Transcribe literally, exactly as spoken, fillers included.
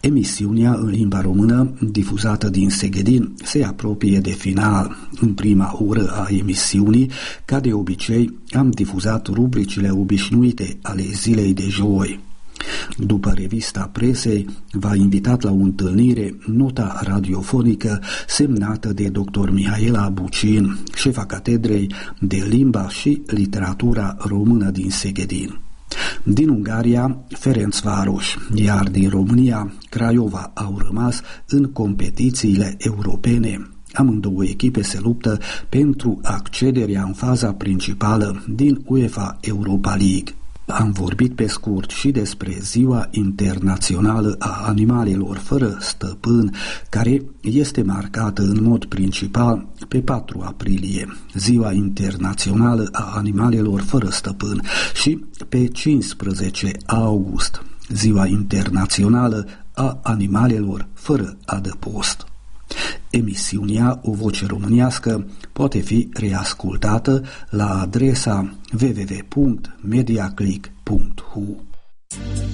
Emisiunea în limba română, difuzată din Seghedin, se apropie de final. În prima oră a emisiunii, ca de obicei, am difuzat rubricile obișnuite ale zilei de joi. După revista presei, v-a invitat la o întâlnire nota radiofonică semnată de doctor Mihaela Bucin, șefa catedrei de limba și literatura română din Seghedin. Din Ungaria, Ferencváros, iar din România, Craiova au rămas în competițiile europene. Amândouă echipe se luptă pentru accederea în faza principală din UEFA Europa League. Am vorbit pe scurt și despre Ziua Internațională a Animalelor Fără Stăpân, care este marcată în mod principal pe patru aprilie, Ziua Internațională a Animalelor Fără Stăpân, și pe cincisprezece august, Ziua Internațională a Animalelor Fără Adăpost. Emisiunea O Voce Românească poate fi reascultată la adresa w w w punct mediaclick punct h u.